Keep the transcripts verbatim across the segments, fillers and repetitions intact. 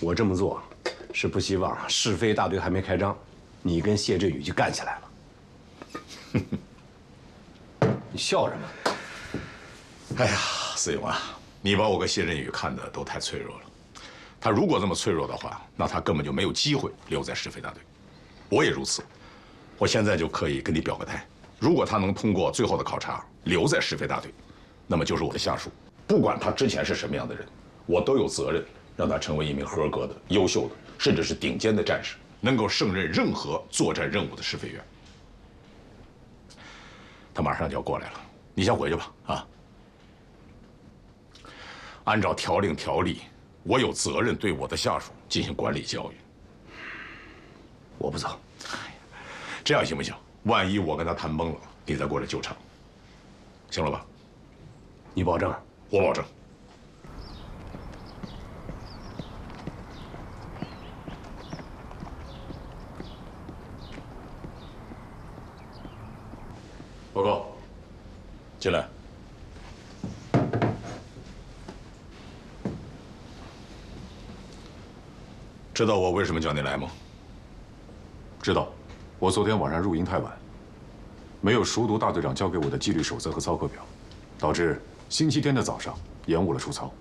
我这么做，是不希望是非大队还没开张，你跟谢振宇就干起来了。你笑什么？ 哎呀，思勇啊，你把我跟谢振宇看的都太脆弱了。他如果这么脆弱的话，那他根本就没有机会留在是非大队。我也如此。我现在就可以跟你表个态，如果他能通过最后的考察，留在是非大队，那么就是我的下属。不管他之前是什么样的人，我都有责任让他成为一名合格的、优秀的，甚至是顶尖的战士，能够胜任任何作战任务的是非员。他马上就要过来了，你先回去吧，啊。按照条令条例，我有责任对我的下属进行管理教育。 我不走。 这样行不行？万一我跟他谈崩了，你再过来救场，行了吧？ 你保证？ 我保证。报告，进来。知道我为什么叫你来吗？ 知道。我昨天晚上入营太晚，没有熟读大队长交给我的纪律守则和操课表，导致星期天的早上延误了出操。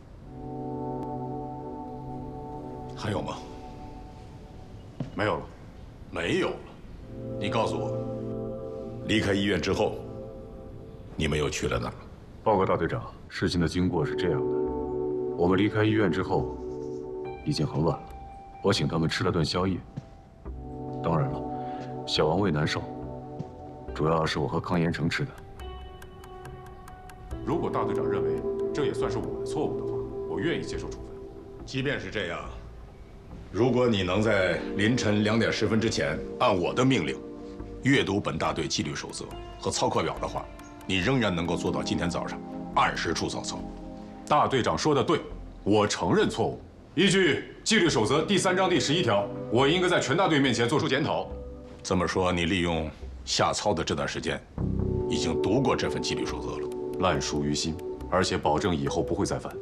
还有吗？ 没有了。 没有了。你告诉我，离开医院之后，你们又去了哪儿？ 报告大队长，事情的经过是这样的：我们离开医院之后，已经很晚了，我请他们吃了顿宵夜。当然了。小王胃难受，主要是我和康延成吃的。如果大队长认为这也算是我的错误的话，我愿意接受处分。 即便是这样，如果你能在凌晨两点十分之前按我的命令阅读本大队纪律守则和操课表的话，你仍然能够做到今天早上按时出早操。 大队长说的对，我承认错误。依据纪律守则第三章第十一条，我应该在全大队面前做出检讨。 这么说，你利用下操的这段时间，已经读过这份纪律守则了， 烂熟于心，而且保证以后不会再犯。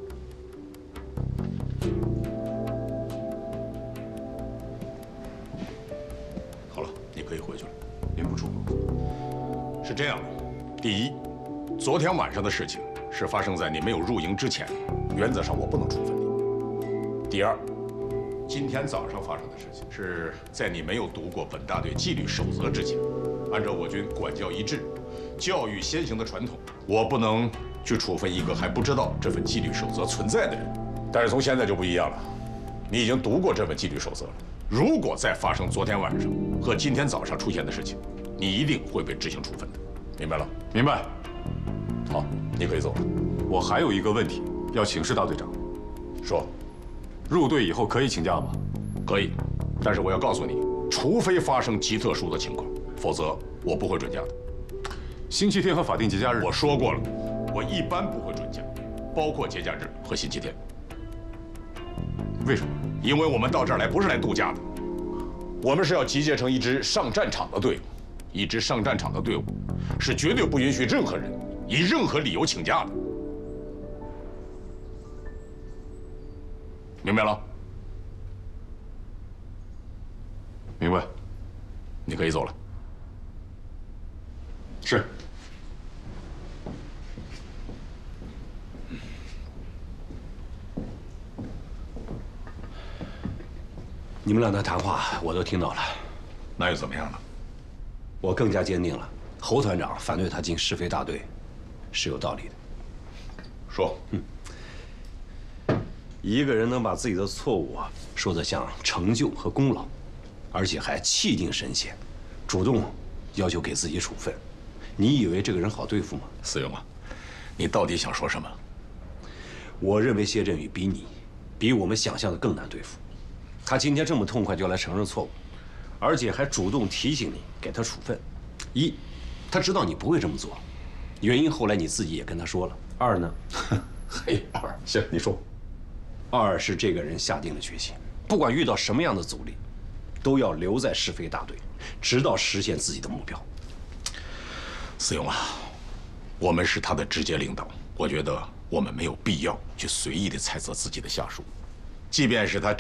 好了，你可以回去了。 您不处分。 是这样的，第一，昨天晚上的事情是发生在你没有入营之前，原则上我不能处分你。第二。今天早上发生的事情是在你没有读过本大队纪律守则之前，按照我军管教一致、教育先行的传统，我不能去处分一个还不知道这份纪律守则存在的人。但是从现在就不一样了，你已经读过这份纪律守则了。如果再发生昨天晚上和今天早上出现的事情，你一定会被执行处分的，明白了？ 明白。 好，你可以走了。 我还有一个问题要请示大队长。 说。 入队以后可以请假吗？ 可以，但是我要告诉你，除非发生极特殊的情况，否则我不会准假的。 星期天和法定节假日， 我说过了，我一般不会准假，包括节假日和星期天。 为什么？ 因为我们到这儿来不是来度假的，我们是要集结成一支上战场的队伍。一支上战场的队伍是绝对不允许任何人以任何理由请假的。明白了？ 明白。 你可以走了。 是。 你们俩的谈话我都听到了， 那又怎么样呢？ 我更加坚定了，侯团长反对他进是非大队是有道理的。 说。嗯。 一个人能把自己的错误啊说得像成就和功劳，而且还气定神闲，主动要求给自己处分，你以为这个人好对付吗？ 思勇啊，你到底想说什么？ 我认为谢振宇比你，比我们想象的更难对付。他今天这么痛快就来承认错误，而且还主动提醒你给他处分。一，他知道你不会这么做，原因后来你自己也跟他说了。二呢？ 嘿，二，行，你说。 二是这个人下定了决心，不管遇到什么样的阻力，都要留在是非大队，直到实现自己的目标。 思勇啊，我们是他的直接领导，我觉得我们没有必要去随意的猜测自己的下属，即便是他